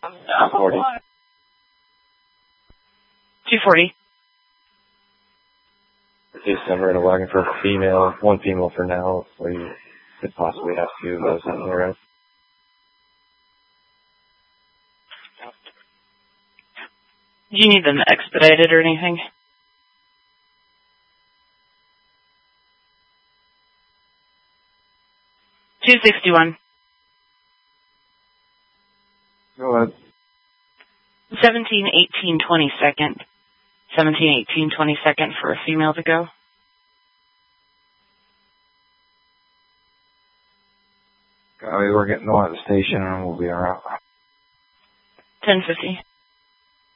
240. 240. December and a wagon for a female, one female for now, so you could possibly have two of those in there. Do you need them expedited or anything? $261. Go ahead. 1718 22nd. 1718 22nd for a female to go. We're getting on at the station and we'll be around. 1050.